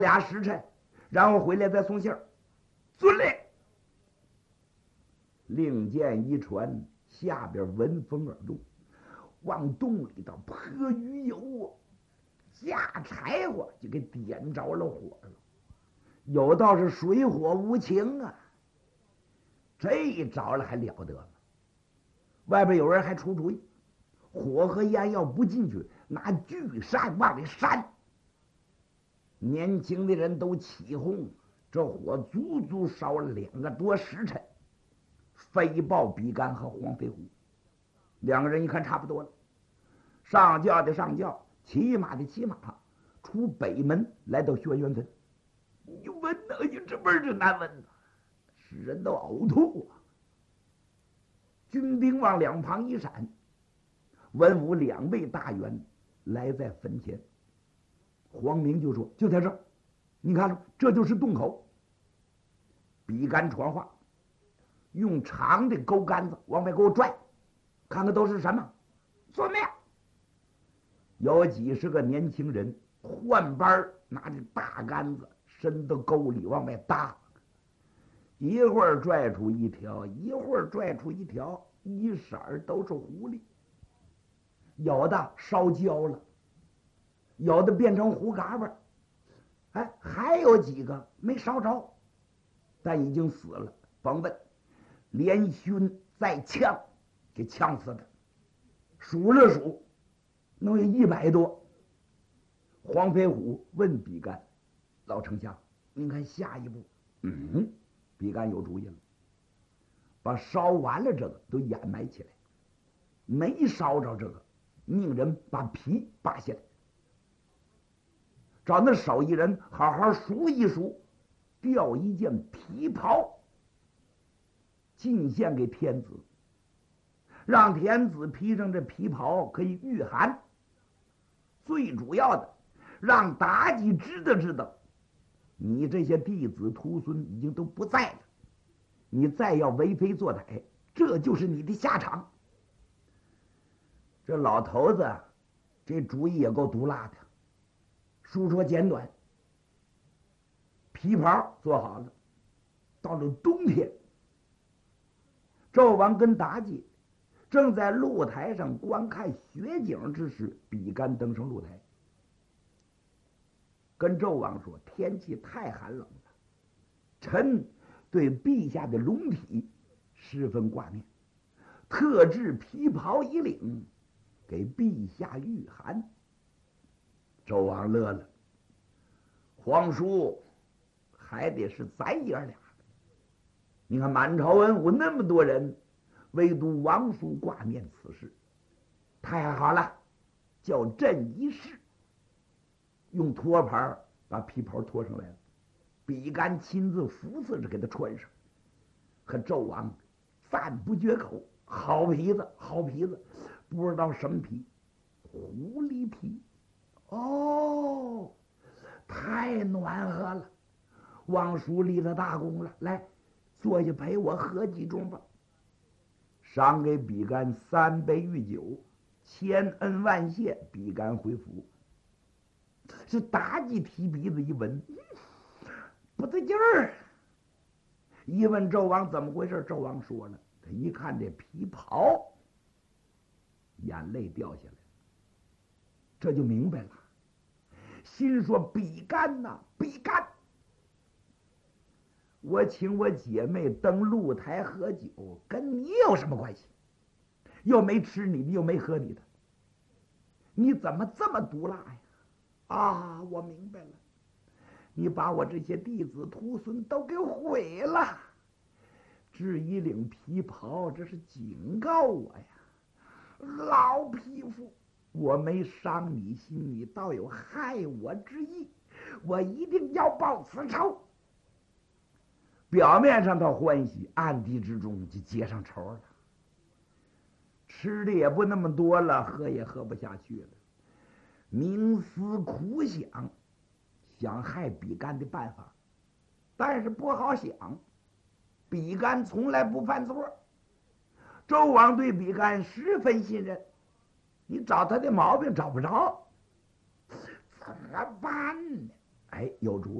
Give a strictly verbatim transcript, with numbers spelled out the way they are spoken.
俩时辰，然后回来再送信儿。遵令。令箭一传，下边闻风而动，往洞里头泼鱼油啊，架柴火就给点着了火了。有道是水火无情啊，这一着了还了得吗？外边有人还出主意，火和烟要不进去，拿巨扇往里扇。年轻的人都起哄，这火足足烧了两个多时辰。飞报比干和黄飞虎两个人一看差不多了，上轿的上轿，骑马的骑马，出北门来到轩辕坟。你闻呐，哎呀，这味儿真难闻呐，使人都呕吐啊！军兵往两旁一闪，文武两位大员来在坟前。黄明就说：“就在这儿，你看，这就是洞口。”比干传话，用长的钩杆子往外给我拽，看看都是什么。遵命。有几十个年轻人换班拿着大杆子伸到沟里往外搭，一会儿拽出一条，一会儿拽出一条，一色儿都是狐狸，有的烧焦了，有的变成胡嘎巴，哎，还有几个没烧着，但已经死了。甭问，连熏再呛，给呛死的。数了数，能有一百多。黄飞虎问比干：“老丞相，您看下一步？”嗯，比干有主意了，把烧完了这个都掩埋起来，没烧着这个，命人把皮扒下来，找那手艺人好好数一数，调一件皮袍进献给天子，让天子披上这皮袍可以御寒。最主要的，让妲己知道知道，你这些弟子徒孙已经都不在了，你再要为非作歹，这就是你的下场。这老头子这主意也够毒辣的。书说简短，皮袍做好了，到了冬天，纣王跟妲己正在露台上观看雪景之时，比干登上露台，跟纣王说：“天气太寒冷了，臣对陛下的龙体十分挂念，特制皮袍一领，给陛下御寒。”纣王乐了，皇叔还得是咱爷俩的。你看满朝文武那么多人，唯独王叔挂念此事，太好了，叫朕一试。用托盘把皮袍脱上来了，比干亲自扶持着给他穿上，和纣王赞不绝口：“好皮子，好皮子！不知道什么皮，狐狸皮。哦，太暖和了！王叔立了大功了，来，坐下陪我喝几盅吧。”赏给比干三杯御酒，千恩万谢。比干回府。是妲己提鼻子一闻，不对劲儿。一问纣王怎么回事，纣王说了，他一看这皮袍，眼泪掉下来，这就明白了，心说：“比干呐，比干！我请我姐妹登露台喝酒，跟你有什么关系？又没吃你的，又没喝你的，你怎么这么毒辣呀？啊，我明白了，你把我这些弟子徒孙都给毁了。制一领皮袍，这是警告我呀！老匹夫，我没伤你心，你倒有害我之意，我一定要报此仇。”表面上他欢喜，暗地之中就结上仇了。吃的也不那么多了，喝也喝不下去了，冥思苦想，想害比干的办法，但是不好想。比干从来不犯错，纣王对比干十分信任，你找他的毛病找不着，怎么办呢？ 哎，有主。